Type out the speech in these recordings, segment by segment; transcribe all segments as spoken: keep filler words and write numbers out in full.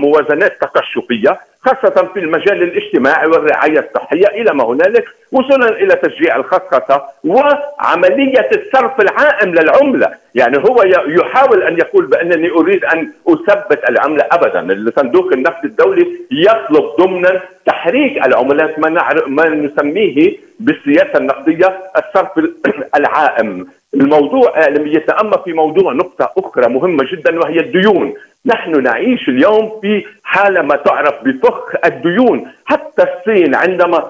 موازنات تقشفية خاصة في المجال الاجتماعي والرعاية الصحية إلى ما هنالك، وصولا إلى تشجيع الخصخصة وعملية الصرف العائم للعملة. يعني هو يحاول أن يقول بأنني أريد أن أثبت العملة، أبدا. الصندوق النقد الدولي يطلب ضمنا تحريك العملات، ما, ما نسميه بالسياسة النقدية الصرف العائم. الموضوع اعلاميتنا. اما في موضوع نقطة اخرى مهمة جدا وهي الديون. نحن نعيش اليوم في حالة ما تعرف بفخ الديون. حتى الصين عندما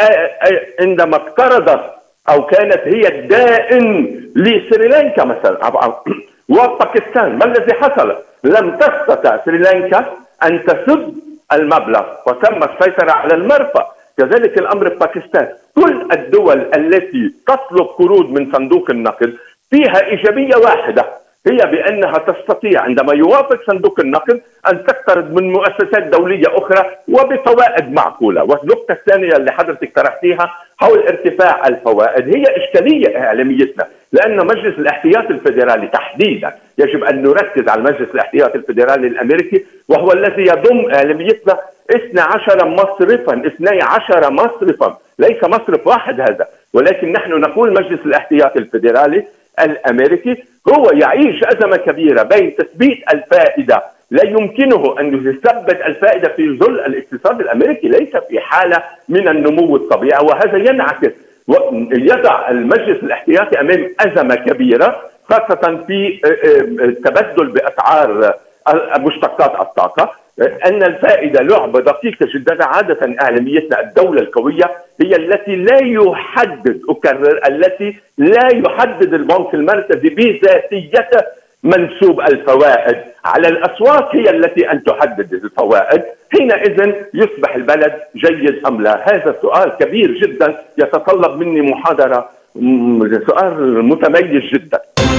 عندما اقترضت او كانت هي الدائن لسريلانكا مثلا وباكستان، ما الذي حصل؟ لم تستطع سريلانكا ان تسد المبلغ وتم السيطرة على المرفأ. كذلك الأمر في باكستان. كل الدول التي تطلب قروض من صندوق النقد فيها إيجابية واحدة، هي بأنها تستطيع عندما يوافق صندوق النقد أن تقترض من مؤسسات دولية أخرى وبفوائد معقولة. والنقطة الثانية اللي حضرتك طرحتيها حول ارتفاع الفوائد هي إشكالية إعلاميتنا، لأن مجلس الاحتياط الفيدرالي تحديدا يجب أن نركز على مجلس الاحتياط الفيدرالي الأمريكي، وهو الذي يضم إعلاميتنا اثني عشر مصرفا اثني عشر مصرفا، ليس مصرف واحد هذا، ولكن نحن نقول مجلس الاحتياط الفيدرالي الأمريكي هو يعيش أزمة كبيرة بين تثبيت الفائدة. لا يمكنه أن يثبت الفائدة في ظل الاقتصاد الأمريكي ليس في حالة من النمو الطبيعي، وهذا ينعكس ويضع المجلس الاحتياطي أمام أزمة كبيرة، خاصة في التبدل بأسعار مشتقات الطاقة. أن الفائدة لعبة دقيقة جدا. عادة إعلاميتنا الدولة القوية هي التي لا يحدد، أكرر، التي لا يحدد البنك المركزي بذاتيته منسوب الفوائد على الأسواق، هي التي أن تحدد الفوائد. حينئذ يصبح البلد جيد أم لا؟ هذا سؤال كبير جدا يتطلب مني محاضرة، سؤال متميز جدا.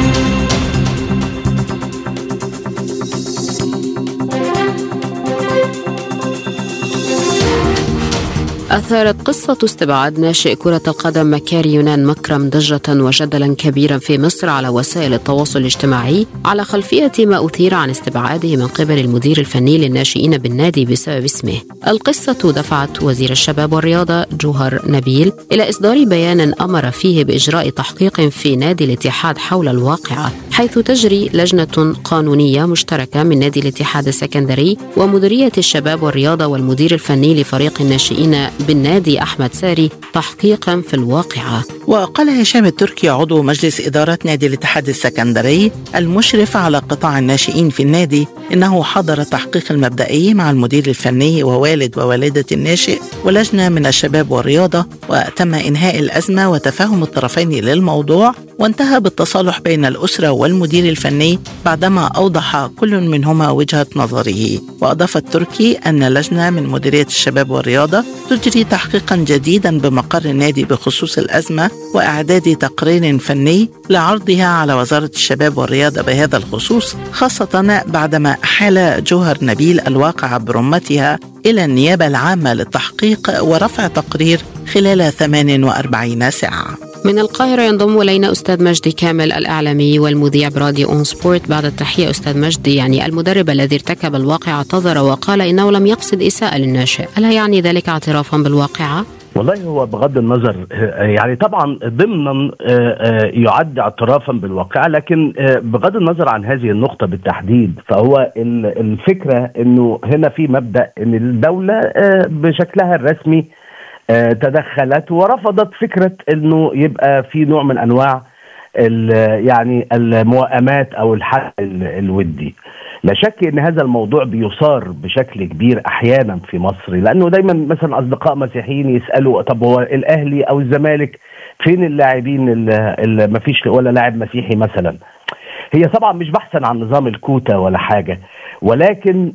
أثارت قصة استبعاد ناشئ كرة القدم مكاري يونان مكرم ضجة وجدلا كبيرا في مصر على وسائل التواصل الاجتماعي على خلفية ما أثير عن استبعاده من قبل المدير الفني للناشئين بالنادي بسبب اسمه. القصة دفعت وزير الشباب والرياضة جوهر نبيل إلى إصدار بيان أمر فيه بإجراء تحقيق في نادي الاتحاد حول الواقعة، حيث تجري لجنة قانونية مشتركة من نادي الاتحاد السكندري ومديرية الشباب والرياضة والمدير الفني لفريق الناشئين بالنادي أحمد ساري تحقيقا في الواقعة. وقال هشام التركي عضو مجلس إدارة نادي الاتحاد السكندري المشرف على قطاع الناشئين في النادي إنه حضر التحقيق المبدئي مع المدير الفني ووالد ووالدة الناشئ ولجنة من الشباب والرياضة، وتم إنهاء الأزمة وتفاهم الطرفين للموضوع، وانتهى بالتصالح بين الأسرة والمدير الفني بعدما أوضح كل منهما وجهة نظره. وأضاف التركي أن لجنة من مديرية الشباب والرياضة تجري تحقيقا جديدا بمقر النادي بخصوص الأزمة وإعداد تقرير فني لعرضها على وزارة الشباب والرياضة بهذا الخصوص، خاصة بعدما أحال جوهر نبيل الواقع برمتها إلى النيابة العامة للتحقيق ورفع تقرير خلال ثمان وأربعين ساعة. من القاهرة ينضم إلينا أستاذ مجدي كامل الإعلامي والمذيع براديو أون سبورت. بعد التحية أستاذ مجدي، يعني المدرب الذي ارتكب الواقعة اعتذر وقال إنه لم يقصد إساءة للناشئ، ألا يعني ذلك اعترافا بالواقعة؟ والله هو بغض النظر يعني طبعا ضمنا يعد اعترافا بالواقعة، لكن بغض النظر عن هذه النقطة بالتحديد، فهو الفكرة انه هنا في مبدأ ان الدولة بشكلها الرسمي تدخلت ورفضت فكرة انه يبقى في نوع من انواع يعني الموائمات او الحل الودي. لا شك ان هذا الموضوع بيصار بشكل كبير احيانا في مصر، لانه دايما مثلا اصدقاء مسيحيين يسالوا طب هو الاهلي او الزمالك فين اللاعبين اللي ما فيش ولا لاعب مسيحي مثلا. هي طبعا مش بحثا عن نظام الكوتا ولا حاجه، ولكن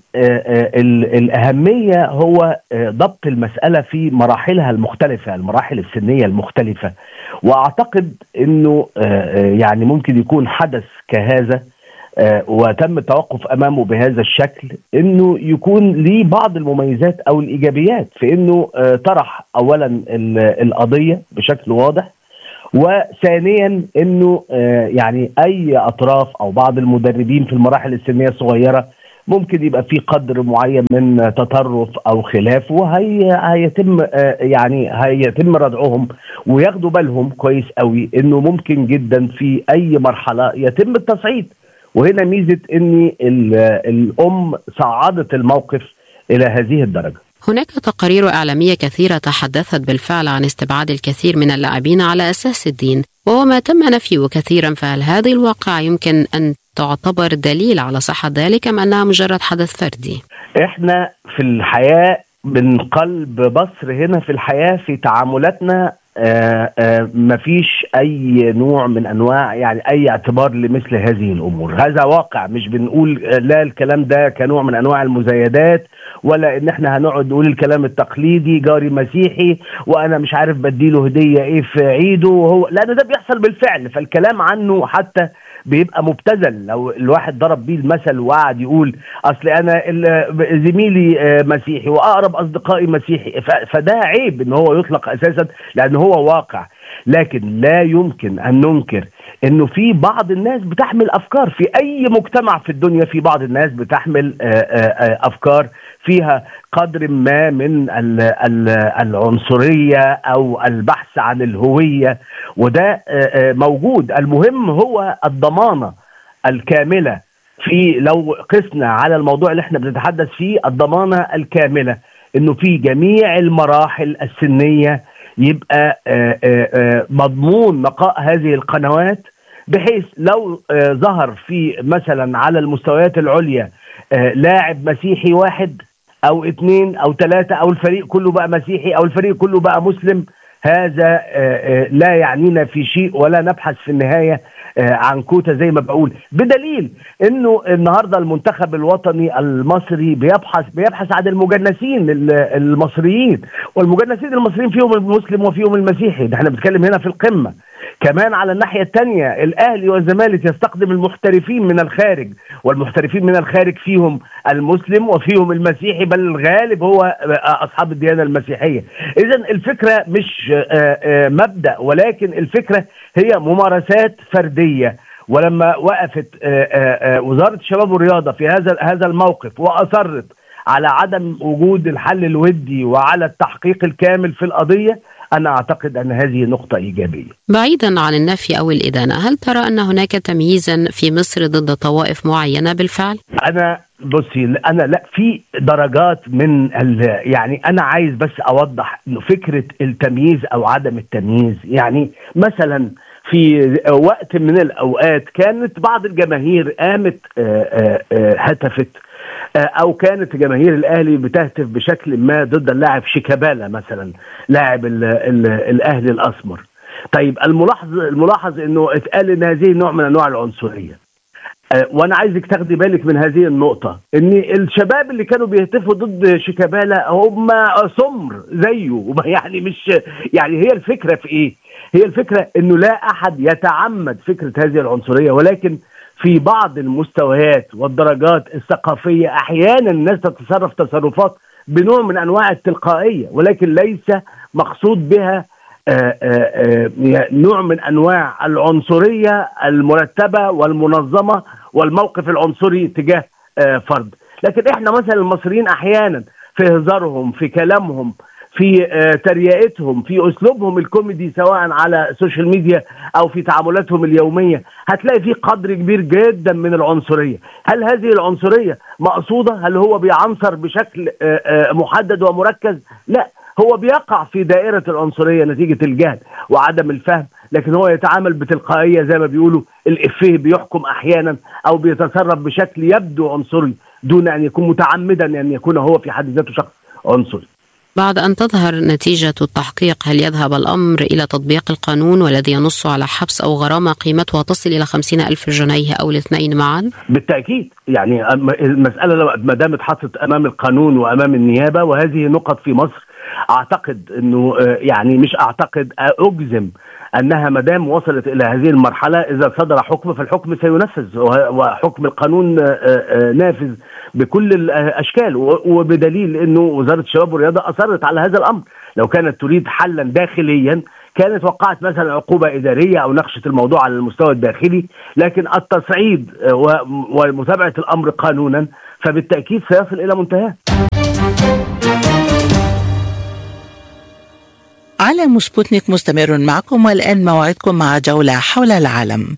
الاهميه هو ضبط المساله في مراحلها المختلفه، المراحل السنيه المختلفه. واعتقد انه يعني ممكن يكون حدث كهذا وتم التوقف أمامه بهذا الشكل أنه يكون ليه بعض المميزات أو الإيجابيات في أنه طرح أولا القضية بشكل واضح، وثانيا أنه يعني أي أطراف أو بعض المدربين في المراحل السنية الصغيرة ممكن يبقى في قدر معين من تطرف او خلاف، وهي هيتم يعني هيتم ردعهم وياخدوا بالهم كويس قوي انه ممكن جدا في اي مرحله يتم التصعيد. وهنا ميزه ان الام صعدت الموقف الى هذه الدرجه. هناك تقارير إعلامية كثيرة تحدثت بالفعل عن استبعاد الكثير من اللاعبين على أساس الدين، وهو ما تم نفيه كثيرا، فهل هذه الواقعة يمكن أن تعتبر دليل على صحة ذلك أم أنها مجرد حدث فردي؟ إحنا في الحياة من قلب مصر هنا في الحياة في تعاملاتنا آآ آآ مفيش أي نوع من أنواع يعني أي اعتبار لمثل هذه الأمور. هذا واقع، مش بنقول لا الكلام ده كنوع من أنواع المزايدات، ولا إن إحنا هنقعد نقول الكلام التقليدي جاري مسيحي وأنا مش عارف بديله هدية إيه في عيده، وهو لأن ده بيحصل بالفعل، فالكلام عنه حتى بيبقى مبتذل. لو الواحد ضرب بيه المثل وقعد يقول اصل انا زميلي مسيحي واقرب اصدقائي مسيحي، فده عيب ان هو يطلق اساسا لان هو واقع. لكن لا يمكن ان ننكر انه في بعض الناس بتحمل افكار في اي مجتمع في الدنيا، في بعض الناس بتحمل افكار فيها قدر ما من العنصرية او البحث عن الهوية، وده موجود. المهم هو الضمانة الكاملة في، لو قسنا على الموضوع اللي احنا بنتحدث فيه، الضمانة الكاملة انه في جميع المراحل السنية يبقى مضمون نقاء هذه القنوات، بحيث لو ظهر في مثلا على المستويات العليا لاعب مسيحي واحد او اثنين او ثلاثة او الفريق كله بقى مسيحي او الفريق كله بقى مسلم، هذا لا يعنينا في شيء ولا نبحث في النهاية عن كوتا زي ما بقول، بدليل انه النهارده المنتخب الوطني المصري بيبحث بيبحث عن المجنسين المصريين، والمجنسين المصريين فيهم المسلم وفيهم المسيحي، ده احنا بنتكلم هنا في القمة. كمان على الناحية الثانية الأهلي والزمالك يستخدم المحترفين من الخارج، والمحترفين من الخارج فيهم المسلم وفيهم المسيحي، بل الغالب هو أصحاب الديانة المسيحية. إذن الفكرة مش مبدأ، ولكن الفكرة هي ممارسات فردية. ولما وقفت وزارة الشباب والرياضة في هذا هذا الموقف وأصرت على عدم وجود الحل الودي وعلى التحقيق الكامل في القضية، أنا أعتقد أن هذه نقطة إيجابية. بعيدا عن النفي أو الإدانة، هل ترى أن هناك تمييزا في مصر ضد طوائف معينة بالفعل؟ أنا بصي أنا لا، في درجات من يعني أنا عايز بس أوضح إنه فكرة التمييز أو عدم التمييز، يعني مثلا في وقت من الأوقات كانت بعض الجماهير قامت هتفت او كانت جماهير الاهلي بتهتف بشكل ما ضد اللاعب شيكابالا مثلا، لاعب ال ال الاهلي الاسمر. طيب الملاحظ الملاحظ انه اتقال ان هذه نوع من انواع العنصريه، أه وانا عايزك تاخدي بالك من هذه النقطه، ان الشباب اللي كانوا بيهتفوا ضد شيكابالا هم سمر زيه، يعني مش يعني هي الفكره في ايه؟ هي الفكره انه لا احد يتعمد فكره هذه العنصريه، ولكن في بعض المستويات والدرجات الثقافية أحيانا الناس تتصرف تصرفات بنوع من أنواع التلقائية، ولكن ليس مقصود بها آآ آآ نوع من أنواع العنصرية المرتبة والمنظمة والموقف العنصري تجاه فرد. لكن إحنا مثلا المصريين أحيانا في هزارهم، في كلامهم، في تريقتهم، في أسلوبهم الكوميدي سواء على السوشيال ميديا أو في تعاملاتهم اليومية، هتلاقي فيه قدر كبير جدا من العنصرية. هل هذه العنصرية مقصودة؟ هل هو بيعنصر بشكل محدد ومركز؟ لا، هو بيقع في دائرة العنصرية نتيجة الجهل وعدم الفهم، لكن هو يتعامل بتلقائية زي ما بيقولوا، الإفيه بيحكم أحيانا أو بيتصرف بشكل يبدو عنصري دون أن يكون متعمدا أن يكون هو في حد ذاته شخص عنصري. بعد أن تظهر نتيجة التحقيق، هل يذهب الأمر إلى تطبيق القانون والذي ينص على حبس أو غرامة قيمتها تصل إلى خمسين ألف جنيه أو الاثنين معا؟ بالتأكيد، يعني المسألة ما دام اتحطت أمام القانون وأمام النيابة، وهذه نقط في مصر أعتقد أنه يعني مش أعتقد أجزم أنها ما دام وصلت إلى هذه المرحلة، إذا صدر حكم فالحكم سينفذ، وحكم القانون نافذ بكل الأشكال، وبدليل أنه وزارة الشباب والرياضة أصرت على هذا الأمر. لو كانت تريد حلا داخليا كانت وقعت مثلا عقوبة إدارية أو نقشت الموضوع على المستوى الداخلي، لكن التصعيد ومتابعة الأمر قانونا فبالتأكيد سيصل إلى منتهى. عالم سبوتنيك مستمر معكم، والآن موعدكم مع جولة حول العالم.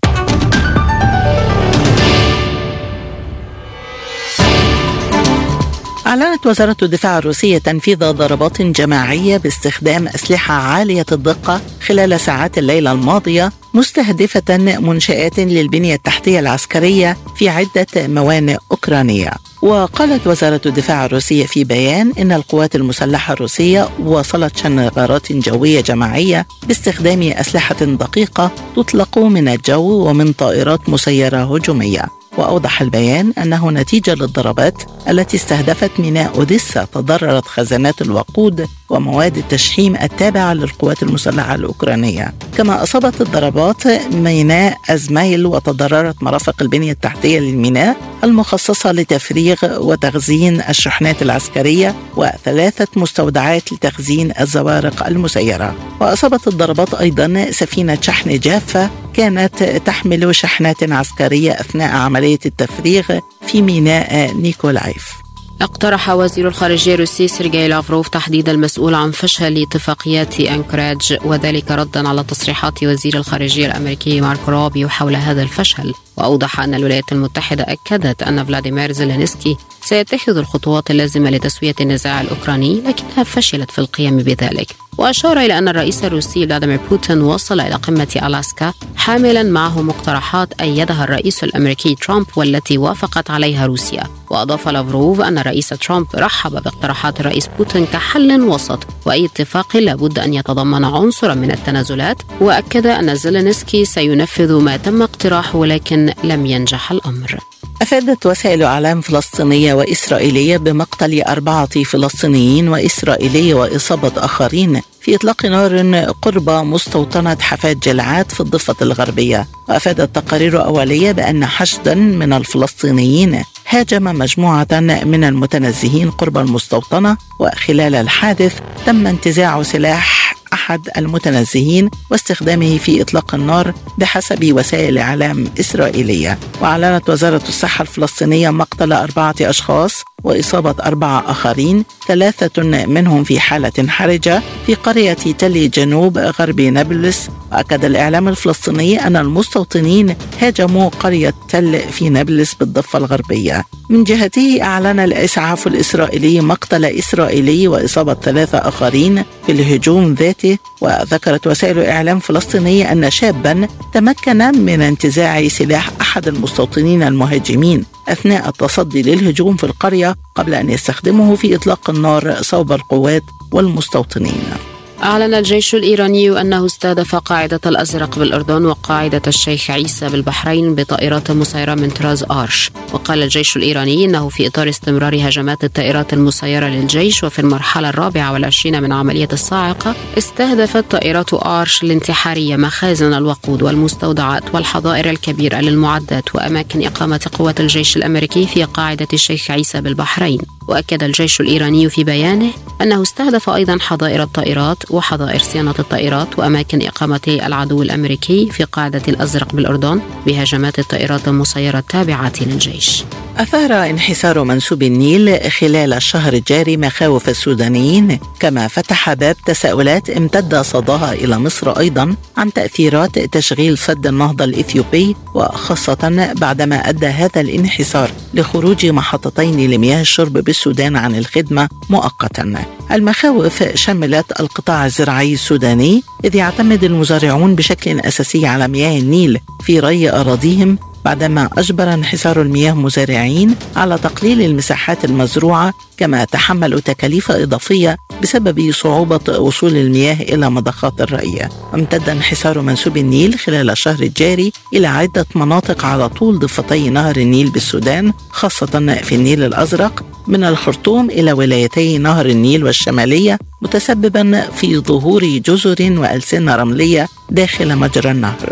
أعلنت وزارة الدفاع الروسية تنفيذ ضربات جماعية باستخدام أسلحة عالية الدقة خلال ساعات الليلة الماضية، مستهدفة منشآت للبنية التحتية العسكرية في عدة موانئ أوكرانية. وقالت وزارة الدفاع الروسية في بيان إن القوات المسلحة الروسية واصلت شن غارات جوية جماعية باستخدام أسلحة دقيقة تطلق من الجو ومن طائرات مسيرة هجومية. وأوضح البيان أنه نتيجة للضربات التي استهدفت ميناء أوديسا تضررت خزانات الوقود ومواد التشحيم التابعة للقوات المسلحة الأوكرانية. كما أصابت الضربات ميناء أزمايل وتضررت مرافق البنية التحتية للميناء المخصصة لتفريغ وتخزين الشحنات العسكرية وثلاثة مستودعات لتخزين الزوارق المسيرة. وأصابت الضربات أيضا سفينة شحن جافة كانت تحمل شحنات عسكرية أثناء عملية التفريغ في ميناء نيكولايف. اقترح وزير الخارجية الروسي سيرجي لافروف تحديد المسؤول عن فشل اتفاقيات أنكراج، وذلك ردا على تصريحات وزير الخارجية الأمريكي ماركو روبيو حول هذا الفشل. وأوضح أن الولايات المتحدة أكدت أن فلاديمير زيلينسكي سيتخذ الخطوات اللازمة لتسوية النزاع الأوكراني، لكنها فشلت في القيام بذلك. وأشار إلى أن الرئيس الروسي فلاديمير بوتين وصل إلى قمة ألاسكا حاملا معه مقترحات أيدها الرئيس الأمريكي ترامب والتي وافقت عليها روسيا. وأضاف لافروف أن الرئيس ترامب رحب باقتراحات الرئيس بوتين كحل وسط، وأي اتفاق لابد أن يتضمن عنصرا من التنازلات. وأكد أن زيلينسكي سينفذ ما تم اقتراحه لكن لم ينجح الأمر. أفادت وسائل إعلام فلسطينية وإسرائيلية بمقتل أربعة فلسطينيين وإسرائيلي وإصابة آخرين في إطلاق نار قرب مستوطنة حفاد جلعاد في الضفة الغربية. وأفادت تقارير أولية بأن حشدا من الفلسطينيين هاجم مجموعة من المتنزهين قرب المستوطنة، وخلال الحادث تم انتزاع سلاح أحد المتنزهين واستخدامه في إطلاق النار بحسب وسائل إعلام إسرائيلية. وأعلنت وزارة الصحة الفلسطينية مقتل أربعة أشخاص وإصابة أربعة آخرين، ثلاثة منهم في حالة حرجة في قرية تل جنوب غرب نابلس. وأكد الإعلام الفلسطيني أن المستوطنين هاجموا قرية تل في نابلس بالضفة الغربية. من جهته أعلن الإسعاف الإسرائيلي مقتل إسرائيلي وإصابة ثلاثة آخرين في الهجوم ذاته. وذكرت وسائل إعلام فلسطينية أن شابا تمكن من انتزاع سلاح أحد المستوطنين المهاجمين أثناء التصدي للهجوم في القرية قبل أن يستخدمه في إطلاق النار صوب القوات والمستوطنين. أعلن الجيش الإيراني أنه استهدف قاعدة الأزرق بالأردن وقاعدة الشيخ عيسى بالبحرين بطائرات مسيرة من طراز آرش. وقال الجيش الإيراني أنه في إطار استمرار هجمات الطائرات المسيرة للجيش وفي المرحلة الرابعة والعشرين من عملية الصاعقة، استهدفت طائرات آرش الانتحارية مخازن الوقود والمستودعات والحظائر الكبيرة للمعدات وأماكن إقامة قوات الجيش الأمريكي في قاعدة الشيخ عيسى بالبحرين. وأكد الجيش الإيراني في بيانه أنه استهدف أيضا حظائر الطائرات وحظائر صيانة الطائرات وأماكن إقامة العدو الأمريكي في قاعدة الأزرق بالأردن بهجمات الطائرات المسيرة التابعة للجيش. أثار انحسار منسوب النيل خلال الشهر الجاري مخاوف السودانيين، كما فتح باب تساؤلات امتد صداها إلى مصر أيضا عن تأثيرات تشغيل سد النهضة الإثيوبي، وخاصة بعدما أدى هذا الانحسار لخروج محطتين لمياه الشرب بالسودان عن الخدمة مؤقتا. المخاوف شملت القطاع الزراعي السوداني، إذ يعتمد المزارعون بشكل أساسي على مياه النيل في ري أراضيهم، بعدما أجبر انحسار المياه مزارعين على تقليل المساحات المزروعة، كما تحملوا تكاليف إضافية بسبب صعوبة وصول المياه إلى مضخات الري. امتد انحسار منسوب النيل خلال الشهر الجاري إلى عدة مناطق على طول ضفتي نهر النيل بالسودان، خاصة في النيل الأزرق من الخرطوم إلى ولايتي نهر النيل والشمالية، متسببا في ظهور جزر وألسنة رملية داخل مجرى النهر.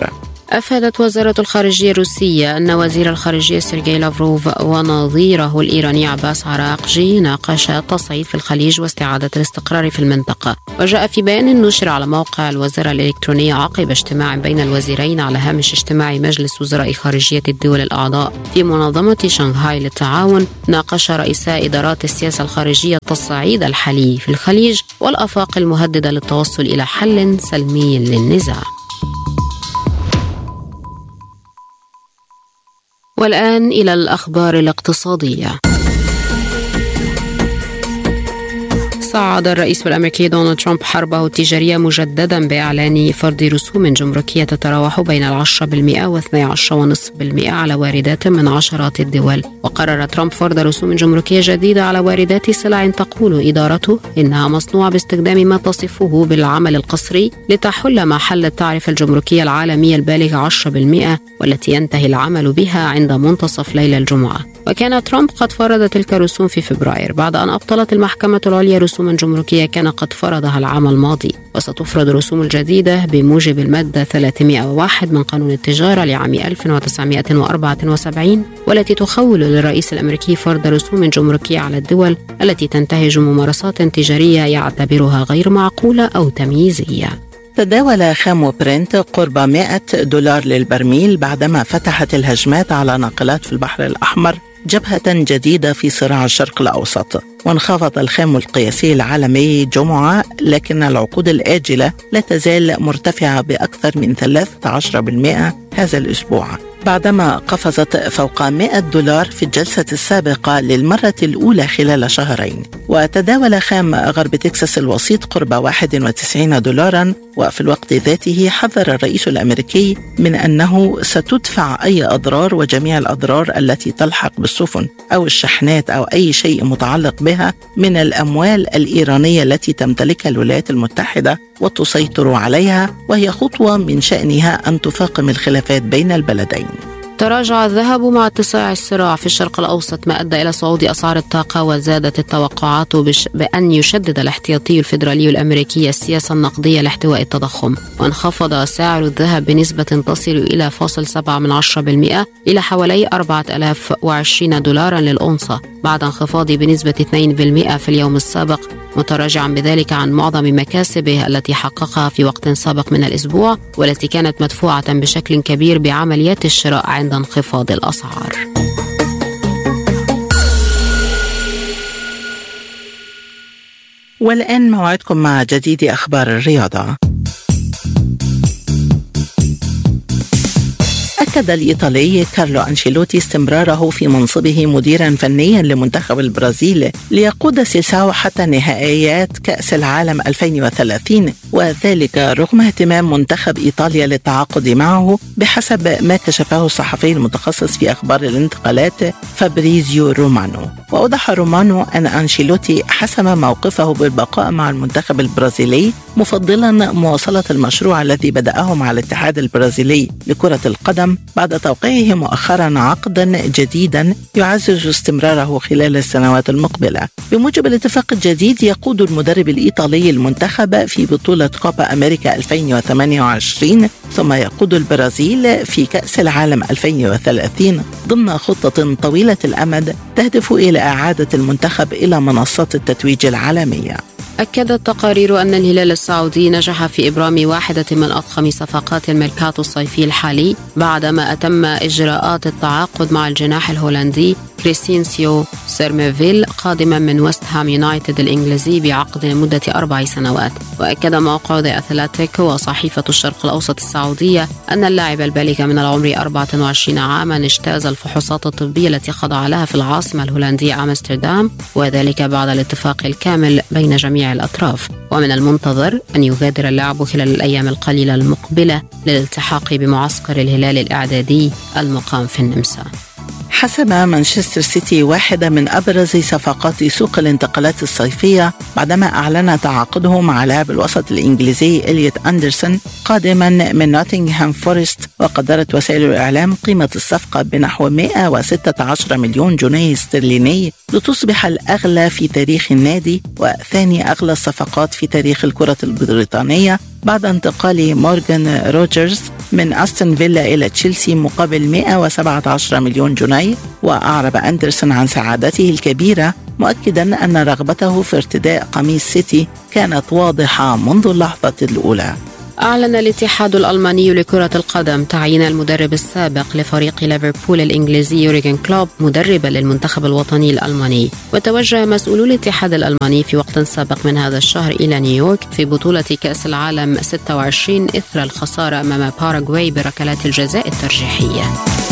أفادت وزارة الخارجية الروسية أن وزير الخارجية سيرجي لافروف ونظيره الإيراني عباس عراقجي ناقشا التصعيد في الخليج واستعادة الاستقرار في المنطقة. وجاء في بيان نشر على موقع الوزارة الإلكترونية عقب اجتماع بين الوزيرين على هامش اجتماع مجلس وزراء خارجية الدول الأعضاء في منظمة شنغهاي للتعاون، ناقش رئيسا إدارات السياسة الخارجية التصعيد الحالي في الخليج والآفاق المهددة للتوصل إلى حل سلمي للنزاع. والآن إلى الأخبار الاقتصادية. صعد الرئيس الأمريكي دونالد ترامب حربه التجارية مجددا بإعلان فرض رسوم جمركية تتراوح بين العشرة بالمئة واثني عشر ونصف بالمئة على واردات من عشرات الدول. وقرر ترامب فرض رسوم جمركية جديدة على واردات سلع تقول إدارته إنها مصنوعة باستخدام ما تصفه بالعمل القسري لتحل محل التعرفة الجمركية العالمية البالغة عشرة بالمئة والتي ينتهي العمل بها عند منتصف ليلة الجمعة. وكان ترامب قد فرض تلك الرسوم في فبراير بعد أن أبطلت المحكمة العليا رسوما جمركية كان قد فرضها العام الماضي. وستفرض الرسوم الجديدة بموجب المادة ثلاثمئة وواحد من قانون التجارة لعام ألف وتسعمئة وأربعة وسبعين، والتي تخول للرئيس الأمريكي فرض رسوم جمركية على الدول التي تنتهج ممارسات تجارية يعتبرها غير معقولة أو تمييزية. تداول خام برنت قرب مئة دولار للبرميل بعدما فتحت الهجمات على ناقلات في البحر الأحمر جبهة جديدة في صراع الشرق الأوسط. وانخفض الخام القياسي العالمي جمعة، لكن العقود الآجلة لا تزال مرتفعة بأكثر من ثلاثة عشر بالمئة هذا الأسبوع بعدما قفزت فوق مئة دولار في الجلسة السابقة للمرة الأولى خلال شهرين. وتداول خام غرب تكساس الوسيط قرب واحد وتسعين دولارا. وفي الوقت ذاته حذر الرئيس الأمريكي من أنه ستدفع أي أضرار وجميع الأضرار التي تلحق بالسفن أو الشحنات أو أي شيء متعلق بها من الأموال الإيرانية التي تمتلكها الولايات المتحدة وتسيطر عليها، وهي خطوة من شأنها أن تفاقم الخلافات بين البلدين. تراجع الذهب مع اتساع الصراع في الشرق الأوسط ما أدى إلى صعود أسعار الطاقة، وزادت التوقعات بش... بأن يشدد الاحتياطي الفيدرالي الأمريكي السياسة النقدية لاحتواء التضخم. وانخفض سعر الذهب بنسبة تصل إلى فاصل سبعة من عشرة بالمئة إلى حوالي أربعة آلاف وعشرين دولارا للأونصة بعد انخفاض بنسبة اثنين بالمئة في اليوم السابق، متراجعا بذلك عن معظم مكاسبه التي حققها في وقت سابق من الأسبوع، والتي كانت مدفوعة بشكل كبير بعمليات الشراء عند انخفاض الأسعار. والآن موعدكم مع جديد أخبار الرياضة. أكد الإيطالي كارلو أنشيلوتي استمراره في منصبه مديرا فنيا لمنتخب البرازيل ليقود سيلساو حتى نهائيات كأس العالم ألفين وثلاثين، وذلك رغم اهتمام منتخب إيطاليا للتعاقد معه بحسب ما كشفه الصحفي المتخصص في أخبار الانتقالات فابريزيو رومانو. وأوضح رومانو أن أنشيلوتي حسم موقفه بالبقاء مع المنتخب البرازيلي، مفضلا مواصلة المشروع الذي بدأه مع الاتحاد البرازيلي لكرة القدم بعد توقيعه مؤخرا عقدا جديدا يعزز استمراره خلال السنوات المقبلة. بموجب الاتفاق الجديد يقود المدرب الإيطالي المنتخب في بطولة كوبا أمريكا ألفين وثمانية وعشرين، ثم يقود البرازيل في كأس العالم ألفين وثلاثين ضمن خطة طويلة الأمد تهدف إلى إعادة المنتخب إلى منصات التتويج العالمية. أكدت تقارير أن الهلال السعودي نجح في إبرام واحدة من أضخم صفقات الميركاتو الصيفي الحالي بعدما أتم إجراءات التعاقد مع الجناح الهولندي كريستينسيو سيرميفيل قادما من ويست هام يونايتد الإنجليزي بعقد لمدة أربع سنوات. وأكد موقع ذا أثليتيك وصحيفة الشرق الأوسط السعودية أن اللاعب البالغ من العمر أربعة وعشرين عاما اجتاز الفحوصات الطبية التي خضع لها في العاصمة الهولندية أمستردام، وذلك بعد الاتفاق الكامل بين جميع الأطراف. ومن المنتظر أن يغادر اللاعب خلال الأيام القليلة المقبلة للالتحاق بمعسكر الهلال الإعدادي المقام في النمسا. حسم مانشستر سيتي واحدة من أبرز صفقات سوق الانتقالات الصيفية بعدما أعلن تعاقده مع لاعب الوسط الإنجليزي إليوت أندرسون قادما من نوتنغهام فورست. وقدرت وسائل الإعلام قيمة الصفقة بنحو مئة وستة عشر مليون جنيه استرليني لتصبح الأغلى في تاريخ النادي وثاني أغلى الصفقات في تاريخ الكرة البريطانية بعد انتقال مورغان روجرز من أستون فيلا إلى تشيلسي مقابل مئة وسبعة عشر مليون جنيه. وأعرب أندرسون عن سعادته الكبيرة مؤكدا أن رغبته في ارتداء قميص سيتي كانت واضحة منذ اللحظة الأولى. أعلن الاتحاد الألماني لكرة القدم تعيين المدرب السابق لفريق ليفربول الإنجليزي يورجن كلوب مدربا للمنتخب الوطني الألماني. وتوجه مسؤولو الاتحاد الألماني في وقت سابق من هذا الشهر إلى نيويورك في بطولة كأس العالم ستة وعشرين إثر الخسارة أمام باراغواي بركلات الجزاء الترجيحية.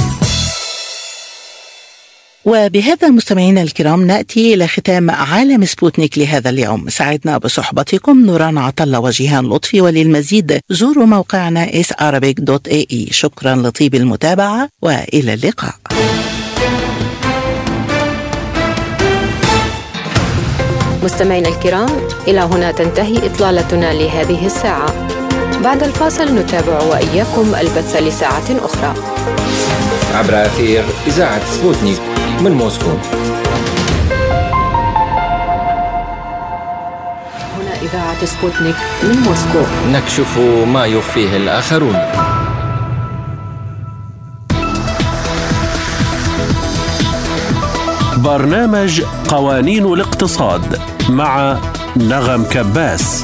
وبهذا مستمعينا الكرام نأتي إلى ختام عالم سبوتنيك لهذا اليوم. سعدنا بصحبتكم نوران عطلة وجيهان لطفي، وللمزيد زوروا موقعنا إس أرابيك دوت إيه إي. شكرا لطيب المتابعة وإلى اللقاء. مستمعينا الكرام، إلى هنا تنتهي إطلالتنا لهذه الساعة. بعد الفاصل نتابع وإياكم البث لساعة أخرى عبر أثير إذاعة سبوتنيك من موسكو. هنا إذاعة سبوتنيك من موسكو، نكشف ما يخفيه الآخرون. برنامج قوانين الاقتصاد مع نغم كباس.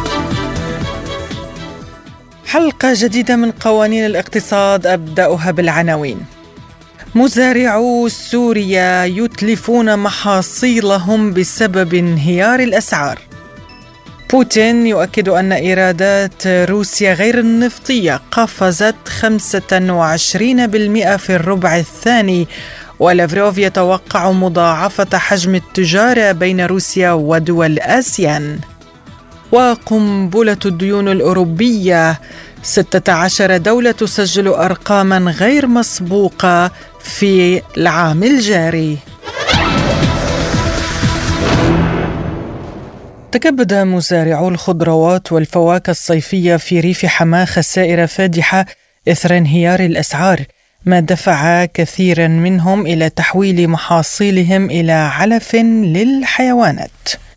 حلقة جديدة من قوانين الاقتصاد، أبدأها بالعناوين. مزارعو سوريا يتلفون محاصيلهم بسبب انهيار الأسعار. بوتين يؤكد أن إيرادات روسيا غير النفطية قفزت خمسة وعشرين بالمئة في الربع الثاني. ولافروف يتوقع مضاعفة حجم التجارة بين روسيا ودول آسيان. وقنبلة الديون الأوروبية، ستة عشر دولة تسجل أرقاما غير مسبوقة في العام الجاري. تكبد مزارعو الخضروات والفواكه الصيفية في ريف حماة خسائر فادحة إثر انهيار الأسعار، ما دفع كثيرا منهم إلى تحويل محاصيلهم إلى علف للحيوانات.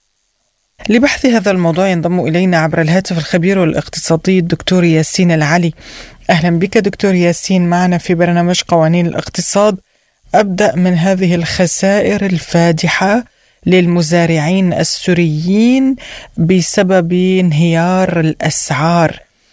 لبحث هذا الموضوع ينضم إلينا عبر الهاتف الخبير الاقتصادي الدكتور ياسين العلي. أهلا بك دكتور ياسين معنا في برنامج قوانين الاقتصاد. أبدأ من هذه الخسائر الفادحة للمزارعين السوريين بسبب انهيار الأسعار،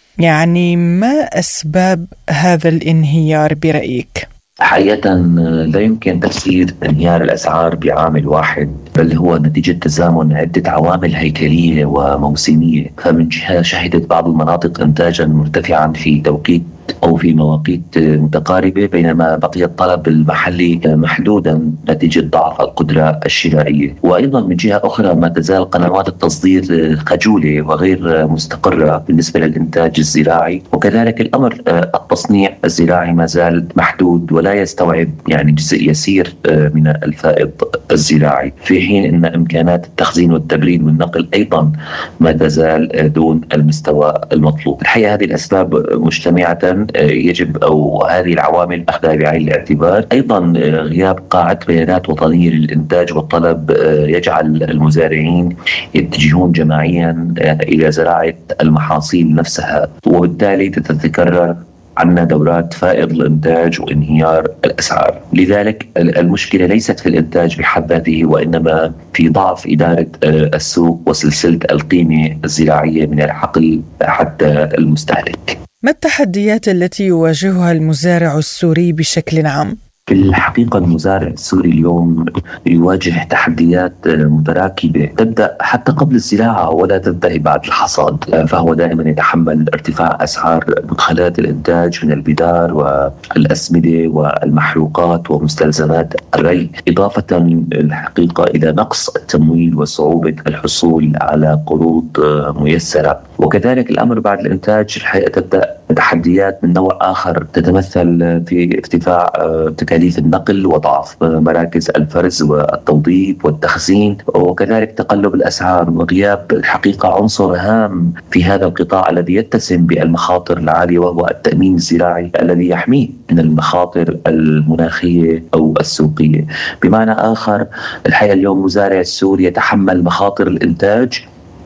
يعني ما أسباب هذا الانهيار برأيك؟ حقيقة لا يمكن تفسير انهيار الأسعار بعامل واحد، بل هو نتيجة تزامن عدة عوامل هيكلية وموسمية. فمن جهة شهدت بعض المناطق إنتاجا مرتفعا في توقيت أو في مواقيت متقاربة، بينما بقي الطلب المحلي محدودا نتيجة ضعف القدرة الشرائية. وأيضا من جهة أخرى ما تزال قنوات التصدير خجولة وغير مستقرة بالنسبة للإنتاج الزراعي، وكذلك الأمر التصنيع الزراعي ما زال محدود ولا يستوعب يعني جزء يسير من الفائض الزراعي، في حين أن إمكانات التخزين والتبريد والنقل أيضا ما تزال دون المستوى المطلوب. الحقيقة هذه الأسباب مجتمعة يجب أو هذه العوامل أخذها بعين الاعتبار. أيضا غياب قاعدة بيانات وطنية للإنتاج والطلب يجعل المزارعين يتجهون جماعيا إلى زراعة المحاصيل نفسها، وبالتالي تتكرر عندنا دورات فائض الإنتاج وانهيار الأسعار. لذلك المشكلة ليست في الإنتاج بحد ذاته، وإنما في ضعف إدارة السوق وسلسلة القيمة الزراعية من الحقل حتى المستهلك. ما التحديات التي يواجهها المزارع السوري بشكل عام؟ في الحقيقة المزارع السوري اليوم يواجه تحديات متراكبة تبدأ حتى قبل الزراعة ولا تنتهي بعد الحصاد. فهو دائما يتحمل ارتفاع أسعار مدخلات الإنتاج من البذار والأسمدة والمحروقات ومستلزمات الري، إضافة الحقيقة إلى نقص التمويل وصعوبة الحصول على قروض ميسرة. وكذلك الأمر بعد الإنتاج الحقيقة تبدأ تحديات من نوع آخر تتمثل في ارتفاع تكاليف النقل وضعف مراكز الفرز والتوظيف والتخزين، وكذلك تقلب الأسعار وغياب الحقيقة عنصر هام في هذا القطاع الذي يتسم بالمخاطر العالية، وهو التأمين الزراعي الذي يحميه من المخاطر المناخية أو السوقية. بمعنى آخر الحقيقة اليوم مزارع السوري يتحمل مخاطر الإنتاج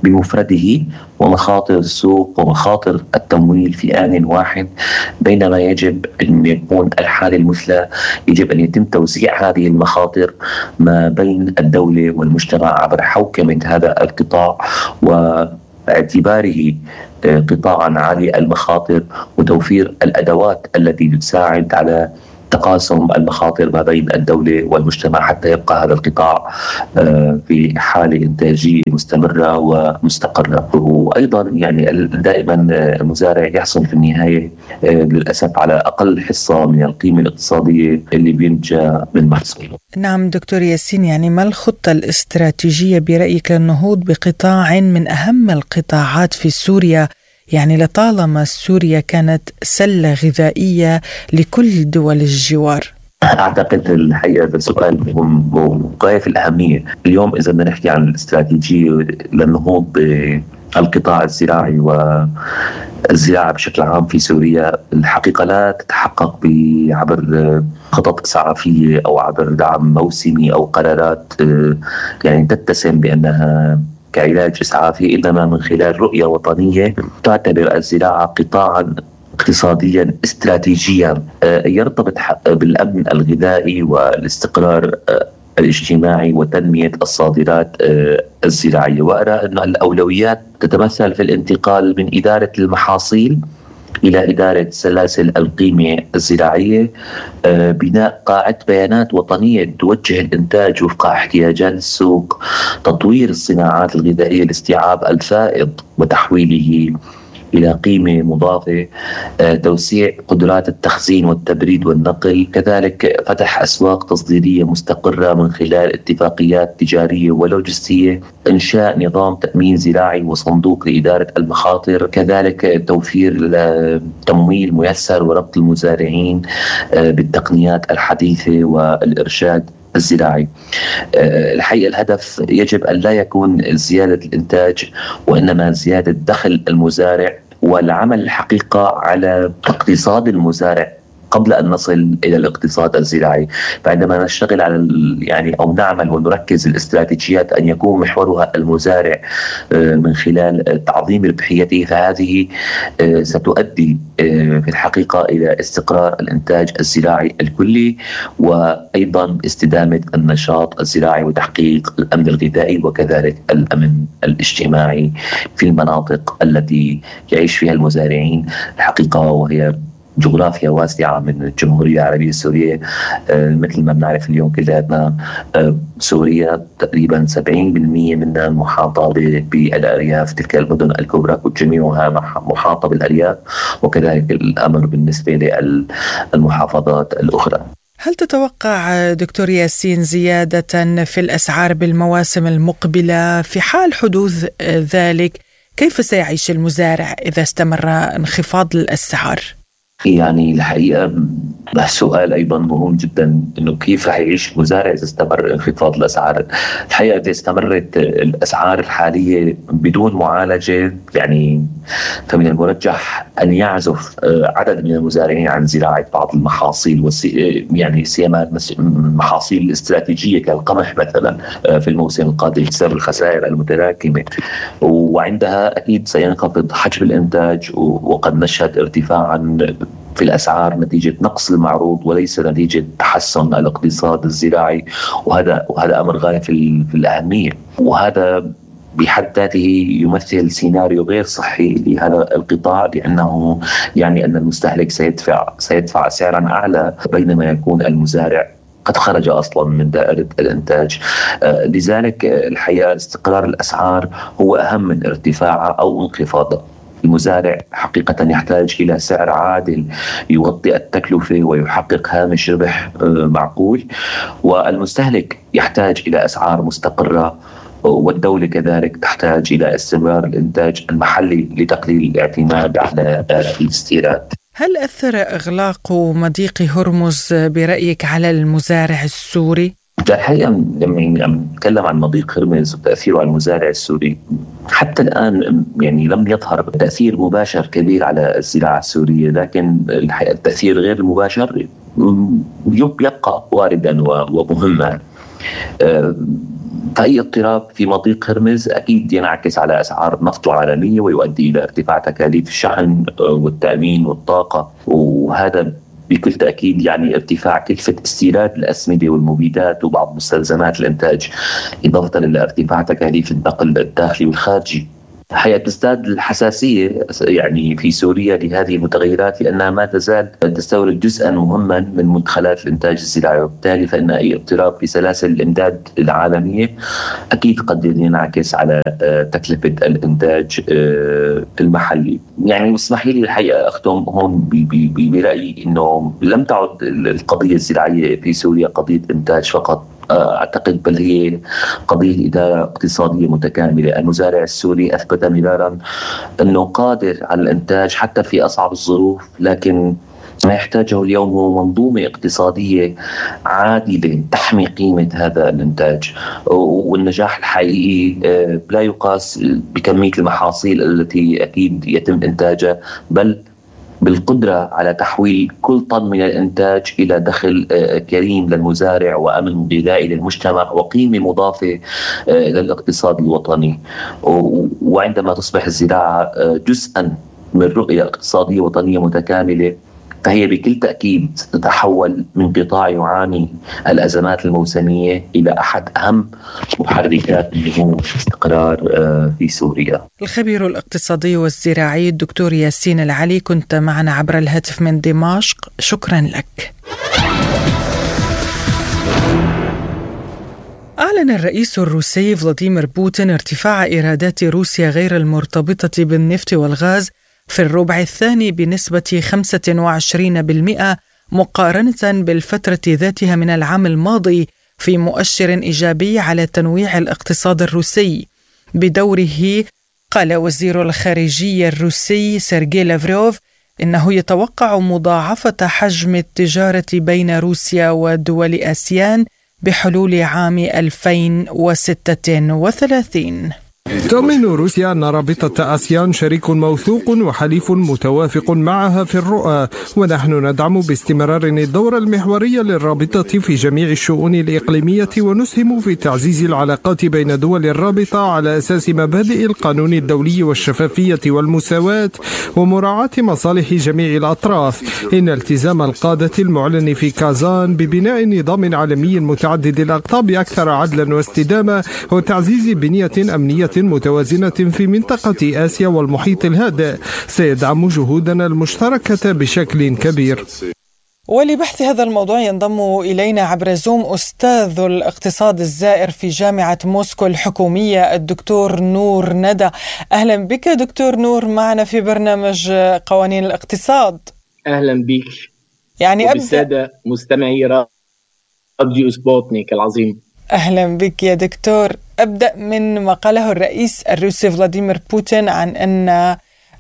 بمفرده ومخاطر السوق ومخاطر التمويل في آن واحد، بينما يجب أن يكون الحالة المثلى يجب أن يتم توزيع هذه المخاطر ما بين الدولة والمجتمع عبر حوكمة هذا القطاع واعتباره قطاعا عالي المخاطر وتوفير الأدوات التي تساعد على تقاسم المخاطر ما بين الدولة والمجتمع حتى يبقى هذا القطاع في حالة إنتاجية مستمرة ومستقرة. وأيضا يعني دائما المزارع يحصل في النهاية للأسف على أقل حصة من القيمة الاقتصادية اللي بينتج من محصوله. نعم دكتور ياسين، يعني ما الخطة الاستراتيجية برأيك للنهوض بقطاع من أهم القطاعات في سوريا؟ يعني لطالما سوريا كانت سلة غذائية لكل دول الجوار. أعتقد الحقيقة هذا سؤال غاية في الأهمية. اليوم إذا بدنا نحكي عن الاستراتيجية للنهوض بالقطاع الزراعي والزراعة بشكل عام في سوريا، الحقيقة لا تتحقق عبر خطط إسعافية أو عبر دعم موسمي أو قرارات يعني تتسم بأنها كعلاج إسعافي، إنما من خلال رؤية وطنية تعتبر الزراعة قطاعا اقتصاديا استراتيجيا يرتبط بالأمن الغذائي والاستقرار الاجتماعي وتنمية الصادرات الزراعية. وأرى أن الأولويات تتمثل في الانتقال من إدارة المحاصيل إلى إدارة سلاسل القيمة الزراعية، بناء قاعدة بيانات وطنية توجه الإنتاج وفق احتياجات السوق، تطوير الصناعات الغذائية لاستيعاب الفائض وتحويله إلى قيمة مضافة، توسيع قدرات التخزين والتبريد والنقل، كذلك فتح أسواق تصديرية مستقرة من خلال اتفاقيات تجارية ولوجستية، إنشاء نظام تأمين زراعي وصندوق لإدارة المخاطر، كذلك توفير تمويل ميسر وربط المزارعين بالتقنيات الحديثة والإرشاد الزراعي. الحقيقة الهدف يجب أن لا يكون زيادة الإنتاج وإنما زيادة دخل المزارع والعمل الحقيقة على اقتصاد المزارع قبل أن نصل إلى الاقتصاد الزراعي. فعندما نشتغل على يعني أو نعمل ونركز الاستراتيجيات أن يكون محورها المزارع من خلال تعظيم ربحيته، فهذه ستؤدي في الحقيقة إلى استقرار الإنتاج الزراعي الكلي وأيضا استدامة النشاط الزراعي وتحقيق الأمن الغذائي وكذلك الأمن الاجتماعي في المناطق التي يعيش فيها المزارعين الحقيقة، وهي جغرافيا واسعة من الجمهورية العربية السورية. آه مثل ما بنعرف اليوم كلنا آه سوريا تقريبا سبعين بالمئة منها محاطة بالأرياف، تلك المدن الكبرى جميعها محاطة بالأرياف، وكذلك الأمر بالنسبة للمحافظات الأخرى. هل تتوقع دكتور ياسين زيادة في الأسعار بالمواسم المقبلة؟ في حال حدوث ذلك كيف سيعيش المزارع إذا استمر انخفاض الأسعار؟ يعني الحقيقة السؤال أيضا مهم جدا، إنه كيف رح يعيش المزارع إذا استمر انخفاض الأسعار. الحقيقة إذا استمرت الأسعار الحالية بدون معالجة، يعني فمن المرجح أن يعزف عدد من المزارعين عن زراعة بعض المحاصيل، يعني سيما المحاصيل الاستراتيجية كالقمح مثلا في الموسم القادم بسبب الخسائر المتراكمة، وعندها أكيد سينخفض حجم الإنتاج وقد نشهد ارتفاعا في الأسعار نتيجة نقص المعروض وليس نتيجة تحسن الاقتصاد الزراعي، وهذا وهذا أمر غاية في الأهمية، وهذا بحد ذاته يمثل سيناريو غير صحي لهذا القطاع، لأنه يعني أن المستهلك سيدفع سيدفع سعرا أعلى بينما يكون المزارع قد خرج أصلا من دائرة الإنتاج. آه لذلك الحقيقة استقرار الأسعار هو أهم من ارتفاعها أو انخفاضها. المزارع حقيقة يحتاج إلى سعر عادل يغطي التكلفة ويحقق هامش ربح معقول، والمستهلك يحتاج إلى أسعار مستقرة، والدولة كذلك تحتاج إلى استمرار الإنتاج المحلي لتقليل الاعتماد على الاستيراد. هل أثر إغلاق مضيق هرمز برأيك على المزارع السوري؟ الحقيقة لما نتكلم عن مضيق هرمز وتأثيره على المزارع السوري، حتى الآن يعني لم يظهر تأثير مباشر كبير على الزراعة السورية، لكن الحقيقة التأثير غير المباشر يبقى واردا ومهما. فأي اضطراب في مضيق هرمز أكيد ينعكس على أسعار النفط العالمية ويؤدي إلى ارتفاع تكاليف الشحن والتأمين والطاقة، وهذا بكل تأكيد يعني ارتفاع كلفة استيراد الأسمدة والمبيدات وبعض مستلزمات الإنتاج، إضافة إلى ارتفاع تكاليف النقل الداخلي والخارجي. حقيقة تزداد الحساسية يعني في سوريا لهذه المتغيرات لأنها ما تزال تستورد جزءا مهما من مدخلات الإنتاج الزراعي، وبالتالي فإن أي اضطراب في سلاسل الإمداد العالمية أكيد قد ينعكس على تكلفة الإنتاج المحلي. يعني اسمحي لي الحقيقة أختم هون برأيي أنه لم تعد القضية الزراعية في سوريا قضية إنتاج فقط، أعتقد بل هي قضية إدارة اقتصادية متكاملة. المزارع السوري أثبت مرارا أنه قادر على الإنتاج حتى في أصعب الظروف، لكن ما يحتاجه اليوم هو منظومة اقتصادية عادلة تحمي قيمة هذا الإنتاج، والنجاح الحقيقي لا يقاس بكمية المحاصيل التي أكيد يتم إنتاجها، بل بالقدرة على تحويل كل طن من الإنتاج إلى دخل كريم للمزارع وأمن غذائي للمجتمع وقيمة مضافة للاقتصاد الوطني. وعندما تصبح الزراعة جزءا من رؤية اقتصادية وطنية متكاملة، فهي بكل تأكيد تتحول من قطاع يعاني الأزمات الموسمية إلى أحد أهم محركات النمو والاستقرار في سوريا. الخبير الاقتصادي والزراعي الدكتور ياسين العلي، كنت معنا عبر الهاتف من دمشق، شكرا لك. أعلن الرئيس الروسي فلاديمير بوتين ارتفاع إيرادات روسيا غير المرتبطة بالنفط والغاز في الربع الثاني بنسبة خمسة وعشرين بالمئة مقارنة بالفترة ذاتها من العام الماضي، في مؤشر إيجابي على تنويع الاقتصاد الروسي. بدوره قال وزير الخارجية الروسي سيرجي لافروف إنه يتوقع مضاعفة حجم التجارة بين روسيا ودول آسيان بحلول عام ألفين وستة وثلاثين. تؤمن روسيا أن رابطة آسيان شريك موثوق وحليف متوافق معها في الرؤى، ونحن ندعم باستمرار الدور المحوري للرابطة في جميع الشؤون الإقليمية، ونسهم في تعزيز العلاقات بين دول الرابطة على أساس مبادئ القانون الدولي والشفافية والمساواة ومراعاة مصالح جميع الأطراف. إن التزام القادة المعلن في كازان ببناء نظام عالمي متعدد الأقطاب أكثر عدلا واستدامة وتعزيز بنية أمنية متوازنة في منطقة آسيا والمحيط الهادئ سيدعم جهودنا المشتركة بشكل كبير. ولبحث هذا الموضوع ينضم إلينا عبر زوم أستاذ الاقتصاد الزائر في جامعة موسكو الحكومية الدكتور نور ندى. أهلا بك دكتور نور معنا في برنامج قوانين الاقتصاد. أهلا بك يعني وبالسادة مستمعي راديو سبوتنيك العظيم. أهلا بك يا دكتور. أبدأ من ما قاله الرئيس الروسي فلاديمير بوتين عن أن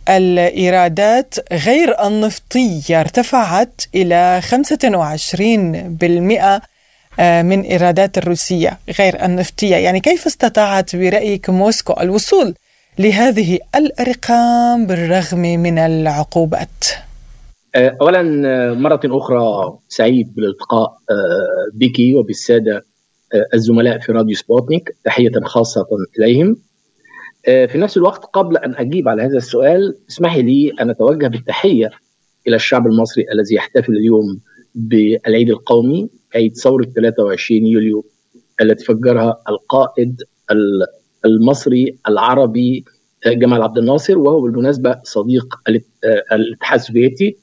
الإيرادات غير النفطية ارتفعت إلى خمسة وعشرين بالمئة من إيرادات الروسية غير النفطية. يعني كيف استطاعت برأيك موسكو الوصول لهذه الأرقام بالرغم من العقوبات؟ أولا مرة أخرى سعيد بالالتقاء بك وبالسادة الزملاء في راديو سبوتنيك، تحية خاصة إليهم. في نفس الوقت قبل أن أجيب على هذا السؤال اسمحي لي أن أتوجه بالتحية إلى الشعب المصري الذي يحتفل اليوم بالعيد القومي، عيد ثورة ثلاثة وعشرين يوليو التي فجرها القائد المصري العربي جمال عبد الناصر، وهو بالمناسبة صديق الاتحاد السوفيتي.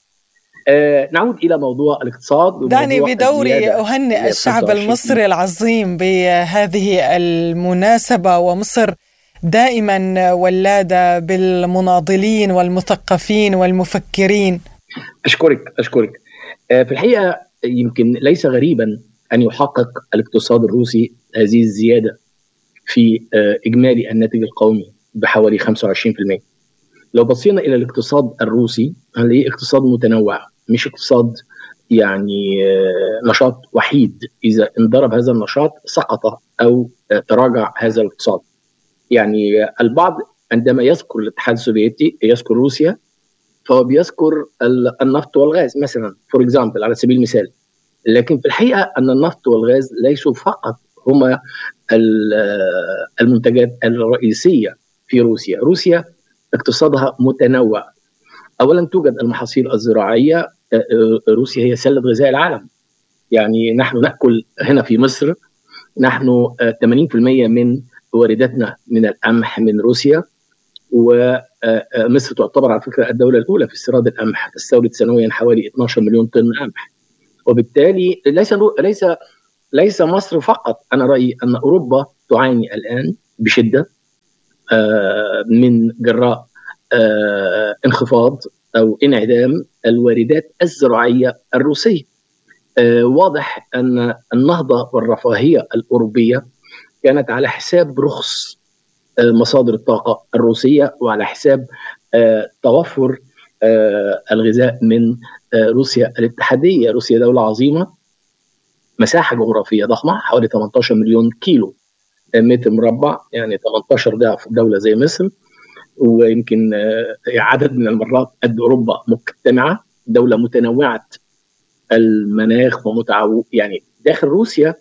آه نعود إلى موضوع الاقتصاد. دعني بدوري أهنئ الشعب المصري العظيم بهذه المناسبة، ومصر دائما ولادة بالمناضلين والمثقفين والمفكرين. أشكرك أشكرك آه في الحقيقة يمكن ليس غريبا أن يحقق الاقتصاد الروسي هذه الزيادة في آه إجمالي الناتج القومي بحوالي خمسة وعشرين بالمئة. لو بصينا إلى الاقتصاد الروسي هنلاقيه اقتصاد متنوع، مش اقتصاد يعني نشاط وحيد إذا انضرب هذا النشاط سقط أو تراجع هذا الاقتصاد. يعني البعض عندما يذكر الاتحاد السوفيتي يذكر روسيا، فهو بيذكر النفط والغاز مثلا فور اكزامبل على سبيل المثال. لكن في الحقيقة أن النفط والغاز ليسوا فقط هما المنتجات الرئيسية في روسيا. روسيا اقتصادها متنوع. أولا توجد المحاصيل الزراعية، روسيا هي سلة غذاء العالم. يعني نحن نأكل هنا في مصر، نحن ثمانين بالمئة من وارداتنا من القمح من روسيا، ومصر تعتبر على فكرة الدولة الأولى في استيراد القمح، تستورد سنويا حوالي اثني عشر مليون طن قمح. وبالتالي ليس ليس ليس مصر فقط. أنا رأيي أن أوروبا تعاني الآن بشدة من جراء انخفاض أو انعدام الواردات الزراعية الروسية. واضح أن النهضة والرفاهية الأوروبية كانت على حساب رخص مصادر الطاقة الروسية وعلى حساب توفر الغذاء من روسيا الاتحادية. روسيا دولة عظيمة، مساحة جغرافية ضخمة، حوالي ثمانية عشر مليون كيلو متر مربع، يعني ثمانية عشر ضعف دولة زي مصر، ويمكن عدد من المرات قد أوروبا مجتمعة، دولة متنوعة المناخ ومتعو يعني داخل روسيا.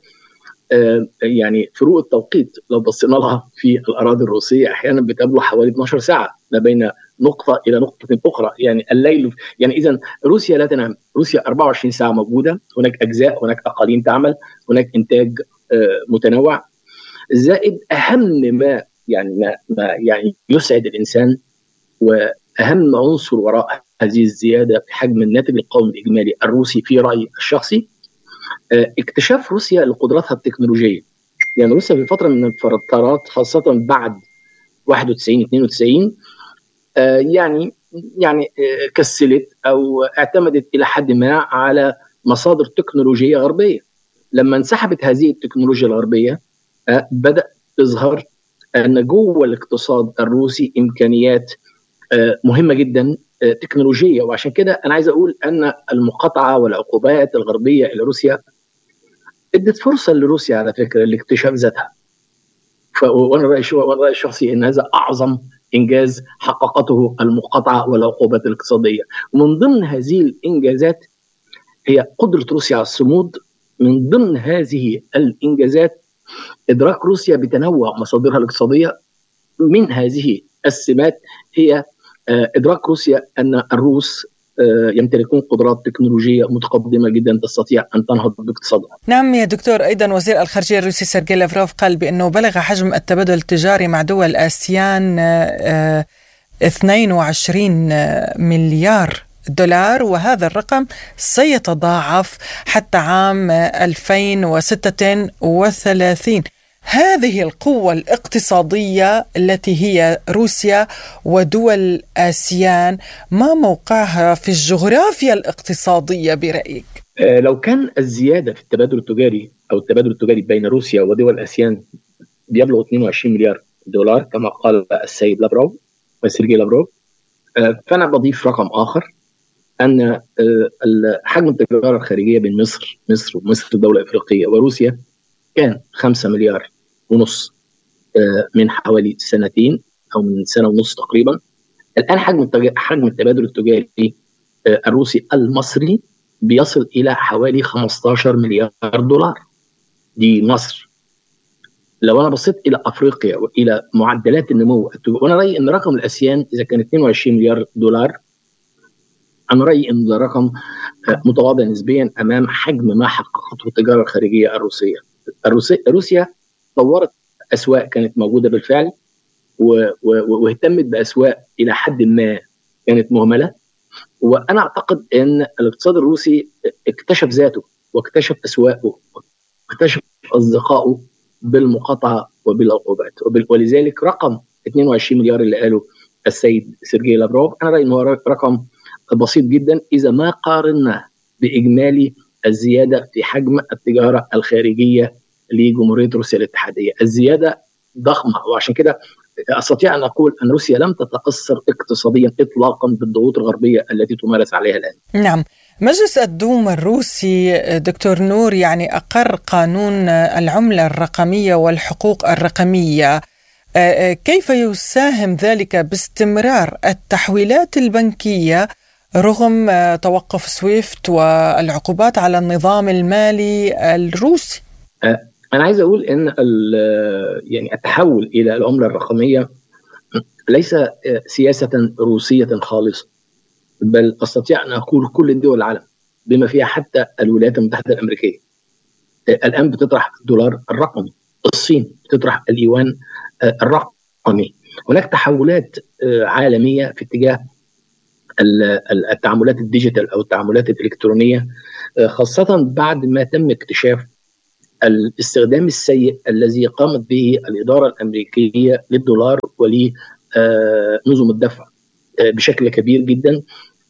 يعني فروق التوقيت لو بصينا لها في الأراضي الروسية أحيانا بتبلغ حوالي اثني عشر ساعة ما بين نقطة إلى نقطة أخرى، يعني الليل. يعني إذن روسيا لا تنام، روسيا أربعة وعشرين ساعة موجودة، هناك أجزاء، هناك أقاليم تعمل، هناك إنتاج متنوع. زائد أهم ما يعني ما, ما يعني يسعد الإنسان وأهم عنصر وراء هذه الزيادة في حجم الناتج القومي الإجمالي الروسي في رأيي الشخصي اكتشاف روسيا لقدراتها التكنولوجية. يعني روسيا في فترة من الفترات خاصة بعد واحد وتسعين اثنين وتسعين يعني يعني كسلت أو اعتمدت إلى حد ما على مصادر تكنولوجية غربية. لما انسحبت هذه التكنولوجيا الغربية بدأ تظهر أن جوه الاقتصاد الروسي إمكانيات مهمة جدا تكنولوجية. وعشان كده أنا عايز أقول أن المقاطعة والعقوبات الغربية إلى روسيا ادت فرصة لروسيا على فكرة لاكتشاف ذاتها. وأنا رأيي رأيي الشخصي أن هذا أعظم إنجاز حققته المقاطعة والعقوبات الاقتصادية. ومن ضمن هذه الإنجازات هي قدرة روسيا على الصمود. من ضمن هذه الإنجازات إدراك روسيا بتنوع مصادرها الاقتصادية. من هذه السمات هي إدراك روسيا أن الروس يمتلكون قدرات تكنولوجية متقدمة جدا تستطيع أن تنهض باقتصادها. نعم يا دكتور. أيضا وزير الخارجية الروسي سيرجي لافروف قال بأنه بلغ حجم التبادل التجاري مع دول آسيان اثنين وعشرين مليار دولار، وهذا الرقم سيتضاعف حتى عام ألفين وستة وثلاثين. هذه القوة الاقتصادية التي هي روسيا ودول آسيان، ما موقعها في الجغرافيا الاقتصادية برأيك؟ لو كان الزيادة في التبادل التجاري أو التبادل التجاري بين روسيا ودول آسيان بيبلغ اثنين وعشرين مليار دولار كما قال السيد لافروف سيرجي لافروف، فأنا بضيف رقم آخر أن حجم التجارة الخارجية بين مصر مصر ومصر دولة إفريقية وروسيا كان خمسة مليار ونص من حوالي سنتين أو من سنة ونص تقريبا. الآن حجم حجم التبادل التجاري الروسي المصري بيصل إلى حوالي خمسة عشر مليار دولار. دي مصر. لو أنا بصيت إلى أفريقيا وإلى معدلات النمو، وأنا رأيي أن رقم الآسيان إذا كان اثنين وعشرين مليار دولار، أنا رأيي أن ده رقم متواضع نسبيا أمام حجم ما حققته التجارة الخارجية الروسية. الروسية روسيا طورت أسواق كانت موجودة بالفعل، واهتمت بأسواق إلى حد ما كانت مهملة. وأنا أعتقد أن الاقتصاد الروسي اكتشف ذاته واكتشف أسواقه واكتشف أصدقائه بالمقاطعة وبالعقوبات. ولذلك رقم اثنين وعشرين مليار اللي قاله السيد سيرجي لافروف أنا رأيي أنه رقم بسيط جدا إذا ما قارنا بإجمالي الزيادة في حجم التجارة الخارجية لجمهورية روسيا الاتحادية. الزيادة ضخمة، وعشان كده أستطيع أن أقول أن روسيا لم تتأثر اقتصاديا إطلاقا بالضغوط الغربية التي تمارس عليها الآن. نعم. مجلس الدوما الروسي دكتور نور يعني أقر قانون العملة الرقمية والحقوق الرقمية. كيف يساهم ذلك باستمرار التحويلات البنكية رغم توقف سويفت والعقوبات على النظام المالي الروسي. أنا عايز أقول أن يعني التحول إلى العملة الرقمية ليس سياسة روسية خالصة، بل أستطيع أن أقول كل دول العالم بما فيها حتى الولايات المتحدة الأمريكية الآن بتطرح الدولار الرقمي، الصين بتطرح اليوان الرقمي. هناك تحولات عالمية في اتجاه التعاملات الديجيتال أو التعاملات الإلكترونية، خاصة بعد ما تم اكتشاف الاستخدام السيء الذي قامت به الإدارة الأمريكية للدولار ولنظم الدفع بشكل كبير جدا،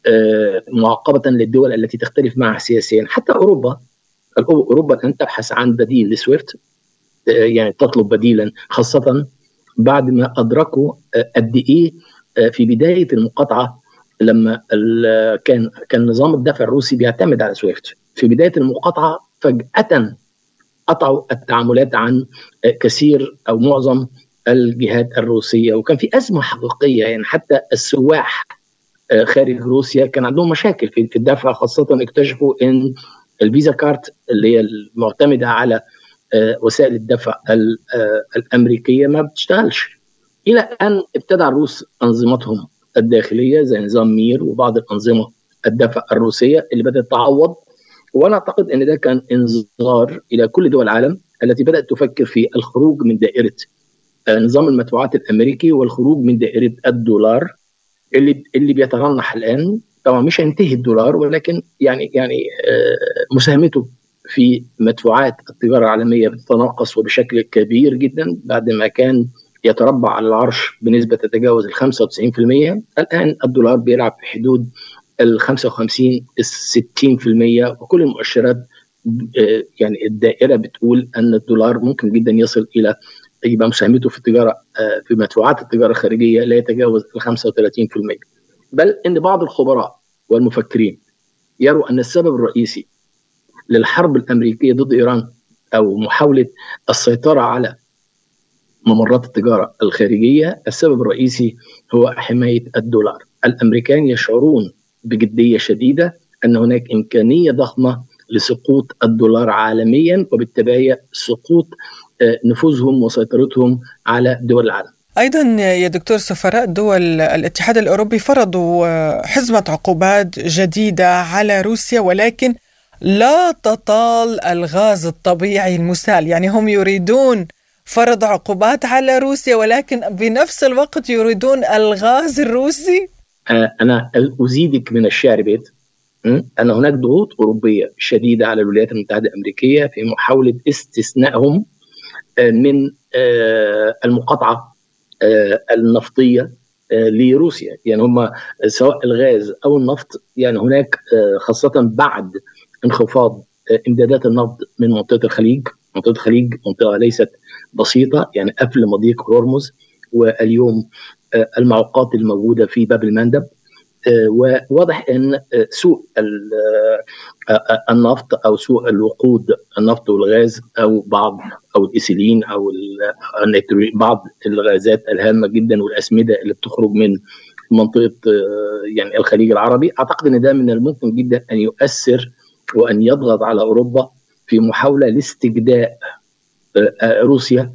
معاقبة للدول التي تختلف معها سياسيا. حتى أوروبا أوروبا الآن تبحث عن بديل لسويفت، يعني تطلب بديلا، خاصة بعد ما أدركوا قد إيه في بداية المقاطعة لما كان كان نظام الدفع الروسي بيعتمد على سويفت. في بداية المقاطعة فجأة قطعوا التعاملات عن كثير أو معظم الجهات الروسية، وكان في أزمة حقيقية. يعني حتى السواح خارج روسيا كان عندهم مشاكل في الدفع، خاصة اكتشفوا أن الفيزا كارت اللي هي المعتمدة على وسائل الدفع الأمريكية ما بتشتغلش، إلى أن ابتدع الروس أنظمتهم الداخلية زي نظام مير وبعض الأنظمة الدفع الروسية اللي بدأت تعوض. وأنا أعتقد أن ده كان إنذار إلى كل دول العالم التي بدأت تفكر في الخروج من دائرة نظام المدفوعات الأمريكي والخروج من دائرة الدولار اللي اللي بيترنح الآن. طبعا مش هينتهي الدولار، ولكن يعني يعني مساهمته في مدفوعات التجارة العالمية بتتناقص وبشكل كبير جدا. بعد ما كان يتربع على العرش بنسبة تتجاوز ال خمسة وتسعين بالمئة، الآن الدولار بيلعب في حدود ال خمسة وخمسين إلى ستين بالمئة، وكل المؤشرات يعني الدائرة بتقول أن الدولار ممكن جدا يصل إلى يبقى مساهمته في التجارة في مدفوعات التجارة الخارجية لا يتجاوز ال خمسة وثلاثين بالمئة. بل إن بعض الخبراء والمفكرين يروا أن السبب الرئيسي للحرب الأمريكية ضد إيران أو محاولة السيطرة على ممرات التجارة الخارجية، السبب الرئيسي هو حماية الدولار. الأمريكان يشعرون بجدية شديدة أن هناك إمكانية ضخمة لسقوط الدولار عالميا، وبالتبعية سقوط نفوذهم وسيطرتهم على دول العالم. أيضا يا دكتور، سفراء دول الاتحاد الأوروبي فرضوا حزمة عقوبات جديدة على روسيا، ولكن لا تطال الغاز الطبيعي المسال. يعني هم يريدون فرض عقوبات على روسيا، ولكن بنفس الوقت يريدون الغاز الروسي. أنا أزيدك من الشعر بيت أن هناك ضغوط أوروبية شديدة على الولايات المتحدة الأمريكية في محاولة استثنائهم من المقاطعة النفطية لروسيا. يعني هم سواء الغاز أو النفط، يعني هناك خاصة بعد انخفاض امدادات النفط من منطقة الخليج. منطقة الخليج منطقة ليست بسيطة، يعني قفل مضيق هرمز، واليوم المعوقات الموجودة في باب المندب، وواضح أن سوق النفط أو سوق الوقود النفط والغاز أو بعض أو الإيثيلين أو بعض الغازات الهامة جدا والأسمدة اللي بتخرج من منطقة يعني الخليج العربي، أعتقد أن ده من الممكن جدا أن يؤثر وأن يضغط على أوروبا في محاولة لاستجداء روسيا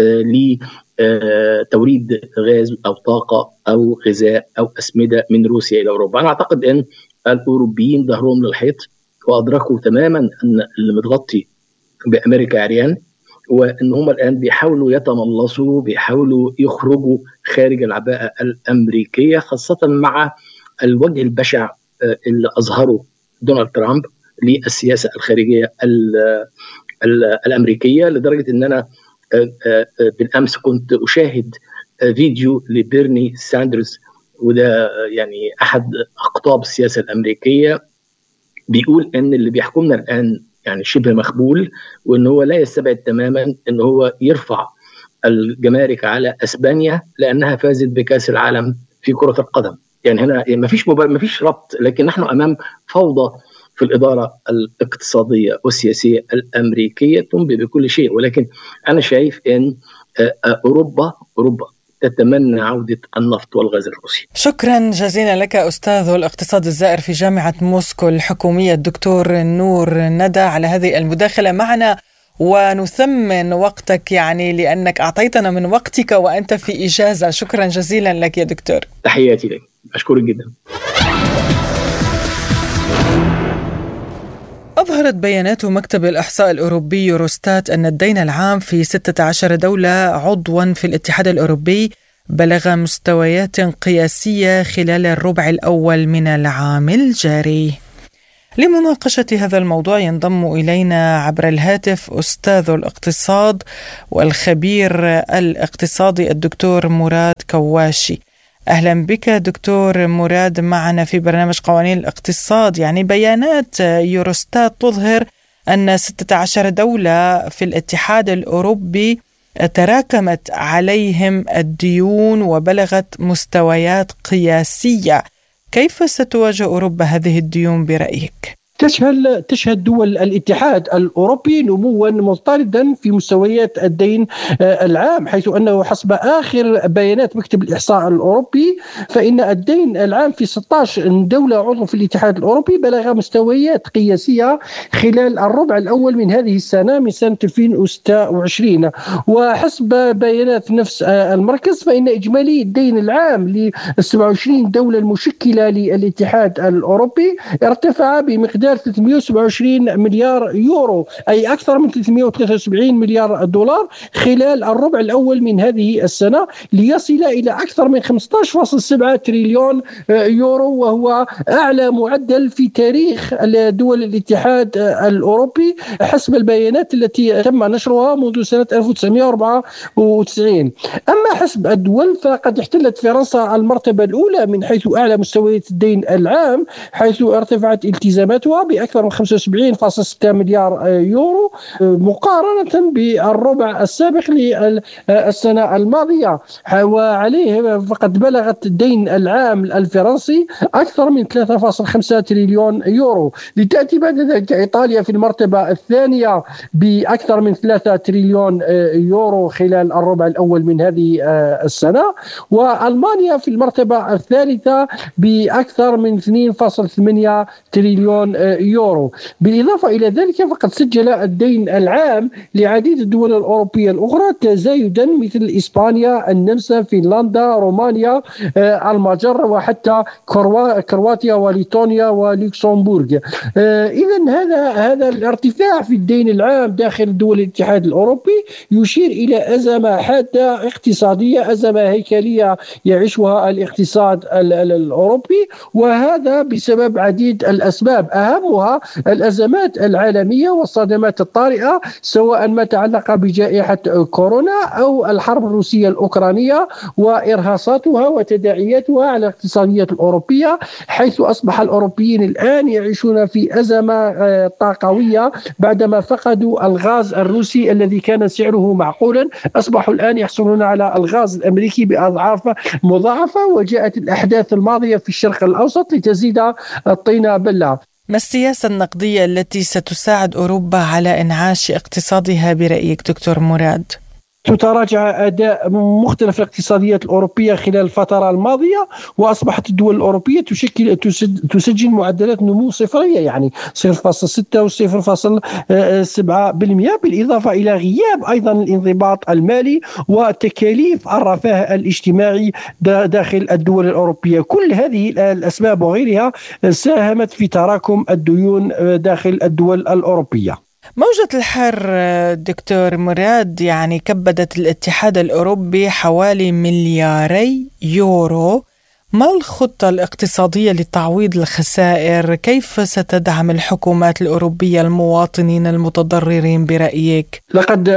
لتوريد غاز أو طاقة أو غذاء أو أسمدة من روسيا إلى أوروبا. أنا أعتقد أن الأوروبيين ظهرهم للحيط وأدركوا تماما أن اللي متغطي بأمريكا عريان، وأن هم الآن بيحاولوا يتملصوا، بيحاولوا يخرجوا خارج العباءة الأمريكية، خاصة مع الوجه البشع اللي أظهره دونالد ترامب للسياسة الخارجية الأمريكية، لدرجة أن أنا بالأمس كنت أشاهد فيديو لبيرني ساندرز، وده يعني أحد أقطاب السياسة الأمريكية، بيقول أن اللي بيحكمنا الآن يعني شبه مخبول، وأن هو لا يستبعد تماما أن هو يرفع الجمارك على أسبانيا لأنها فازت بكأس العالم في كرة القدم. يعني هنا ما فيش ما فيش ربط، لكن نحن أمام فوضى في الإدارة الاقتصادية والسياسية الأمريكية تنبئ بكل شيء. ولكن أنا شايف أن أوروبا أوروبا تتمنى عودة النفط والغاز الروسي. شكرا جزيلا لك أستاذ الاقتصاد الزائر في جامعة موسكو الحكومية الدكتور نور ندى على هذه المداخلة معنا، ونثمن وقتك يعني لأنك أعطيتنا من وقتك وأنت في إجازة. شكرا جزيلا لك يا دكتور. تحياتي لك، أشكرك جدا. أظهرت بيانات مكتب الإحصاء الأوروبي يوروستات أن الدين العام في ستة عشر دولة عضوا في الاتحاد الأوروبي بلغ مستويات قياسية خلال الربع الأول من العام الجاري. لمناقشة هذا الموضوع ينضم إلينا عبر الهاتف أستاذ الاقتصاد والخبير الاقتصادي الدكتور مراد كواشي. أهلا بك دكتور مراد معنا في برنامج قوانين الاقتصاد. يعني بيانات يوروستات تظهر أن ستة عشر دولة في الاتحاد الأوروبي تراكمت عليهم الديون وبلغت مستويات قياسية. كيف ستواجه أوروبا هذه الديون برأيك؟ تشهد تشهد دول الاتحاد الأوروبي نموا مضطردا في مستويات الدين العام، حيث أنه حسب آخر بيانات مكتب الإحصاء الأوروبي فإن الدين العام في ستة عشر دولة عضو في الاتحاد الأوروبي بلغ مستويات قياسية خلال الربع الأول من هذه السنة من سنة ألفين وستة وعشرين. وحسب بيانات نفس المركز فإن إجمالي الدين العام ل سبعة وعشرين دولة المشكلة للاتحاد الأوروبي ارتفع بمقدار ثلاثمئة وسبعة وعشرين مليار يورو، أي أكثر من ثلاثمئة وثلاثة وسبعين مليار دولار خلال الربع الأول من هذه السنة، ليصل إلى أكثر من خمسة عشر فاصلة سبعة تريليون يورو، وهو أعلى معدل في تاريخ دول الاتحاد الأوروبي حسب البيانات التي تم نشرها منذ سنة ألف وتسعمئة وأربعة وتسعين. أما حسب الدول فقد احتلت فرنسا المرتبة الأولى من حيث أعلى مستويات الدين العام، حيث ارتفعت التزاماتها بأكثر من خمسة وسبعين فاصلة ستة مليار يورو مقارنة بالربع السابق للسنة الماضية، وعليه فقد بلغت الدين العام الفرنسي أكثر من ثلاثة فاصلة خمسة تريليون يورو. لتأتي بعد ذلك إيطاليا في المرتبة الثانية بأكثر من ثلاثة تريليون يورو خلال الربع الأول من هذه السنة، وألمانيا في المرتبة الثالثة بأكثر من اثنين فاصلة ثمانية تريليون يورو. بالإضافة إلى ذلك فقد سجل الدين العام لعديد الدول الأوروبية الأخرى تزايدا مثل إسبانيا، النمسا، فنلندا، رومانيا، المجر، وحتى كرواتيا وليتونيا ولوكسمبورغ. إذن هذا هذا الارتفاع في الدين العام داخل دول الاتحاد الأوروبي يشير إلى أزمة حادة اقتصادية، أزمة هيكلية يعيشها الاقتصاد الأوروبي، وهذا بسبب عديد الأسباب، أهمها الأزمات العالمية والصدمات الطارئة سواء ما تعلق بجائحة كورونا أو الحرب الروسية الأوكرانية وإرهاصاتها وتداعياتها على الاقتصادية الأوروبية، حيث أصبح الأوروبيين الآن يعيشون في أزمة طاقوية بعدما فقدوا الغاز الروسي الذي كان سعره معقولا، أصبحوا الآن يحصلون على الغاز الأمريكي بأضعاف مضاعفة، وجاءت الأحداث الماضية في الشرق الأوسط لتزيد الطين بلة. ما السياسة النقدية التي ستساعد أوروبا على إنعاش اقتصادها برأيك دكتور مراد؟ تتراجع أداء مختلف الاقتصاديات الأوروبية خلال الفترة الماضية، وأصبحت الدول الأوروبية تشكل تسجل معدلات نمو صفرية، يعني صفر فاصلة ستة و صفر فاصلة سبعة بالمئة، بالإضافة إلى غياب أيضا الانضباط المالي وتكاليف الرفاه الاجتماعي داخل الدول الأوروبية. كل هذه الأسباب وغيرها ساهمت في تراكم الديون داخل الدول الأوروبية. موجة الحر دكتور مراد يعني كبدت الاتحاد الأوروبي حوالي ملياري يورو. ما الخطة الاقتصادية لتعويض الخسائر؟ كيف ستدعم الحكومات الأوروبية المواطنين المتضررين برأيك؟ لقد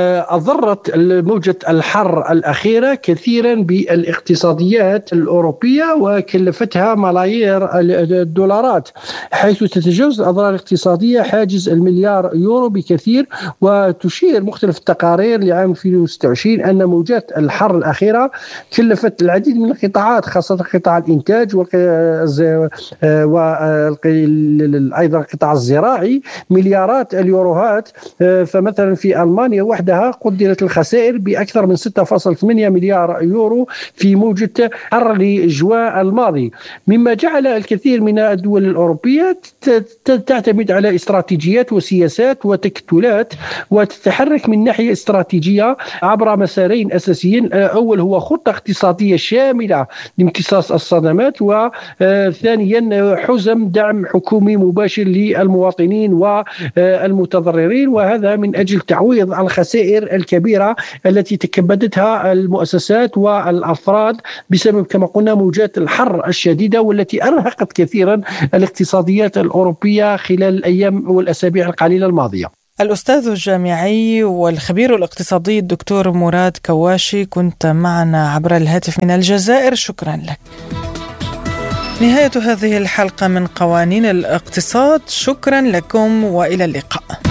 أضرت موجة الحر الأخيرة كثيرا بالاقتصاديات الأوروبية وكلفتها ملايير الدولارات، حيث تتجاوز الأضرار الاقتصادية حاجز المليار يورو بكثير. وتشير مختلف التقارير لعام ألفين وستة وعشرين أن موجات الحر الأخيرة كلفت العديد من القطاعات خاصة قطاع الإنتاج وأيضا القطاع الزراعي مليارات اليوروهات. فمثلا في ألمانيا وحدها قدرت الخسائر بأكثر من ستة فاصلة ثمانية مليار يورو في موجة حر لجواء الماضي، مما جعل الكثير من الدول الأوروبية تعتمد على استراتيجيات وسياسات وتكتلات وتتحرك من ناحية استراتيجية عبر مسارين أساسيين. أول هو خطة اقتصادية شاملة لامتصاص الصدمات، وثانيا حزم دعم حكومي مباشر للمواطنين والمتضررين، وهذا من أجل تعويض الخسائر الكبيرة التي تكبدتها المؤسسات والأفراد بسبب كما قلنا موجات الحر الشديدة والتي أرهقت كثيرا الاقتصاديات الأوروبية خلال الأيام والأسابيع القليلة الماضية. الأستاذ الجامعي والخبير الاقتصادي الدكتور مراد كواشي كنت معنا عبر الهاتف من الجزائر، شكرا لك. نهاية هذه الحلقة من قوانين الاقتصاد، شكرا لكم وإلى اللقاء.